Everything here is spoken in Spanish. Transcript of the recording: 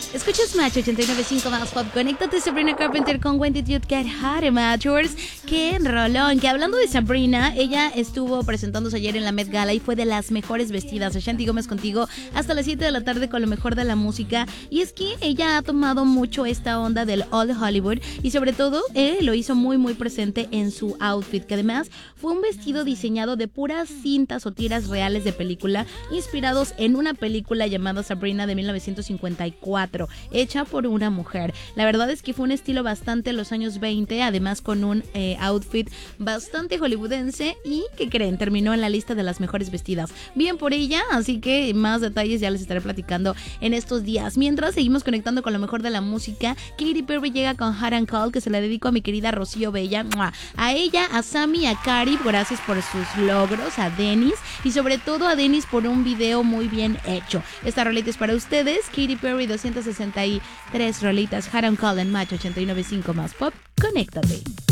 Escuchas Match 89.5 más pop. Conéctate, Sabrina Carpenter con When Did You Get Hot, Matchers. Qué rolón. Que hablando de Sabrina, ella estuvo presentándose ayer en la Met Gala y fue de las mejores vestidas. Ashanti Gómez contigo hasta las 7 de la tarde con lo mejor de la música. Y es que ella ha tomado mucho esta onda del Old Hollywood y sobre todo lo hizo muy presente en su outfit, que además fue un vestido diseñado de puras cintas o tiras reales de película inspirados en una película llamada Sabrina de 1954, hecha por una mujer. La verdad es que fue un estilo bastante los años 20, además con un outfit bastante hollywoodense y, ¿qué creen? Terminó en la lista de las mejores vestidas. Bien por ella, así que más detalles ya les estaré platicando en estos días. Mientras seguimos conectando con lo mejor de la música, Katy Perry llega con Hot and Cold, que se la dedico a mi querida Rocío Bella. ¡Mua! A ella, a Sammy, a Cari, gracias por sus logros, a Dennis y sobre todo a Dennis por un video muy bien hecho. Esta rolita es para ustedes. Katy Perry, 263 rolitas, Hot and Cold en Match 89.5 más pop. Conéctate.